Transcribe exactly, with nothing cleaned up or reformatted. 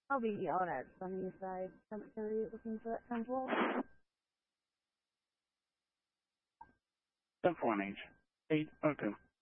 I'll be on at Sunnyside Cemetery looking for that temple. ten four H. eight oh two.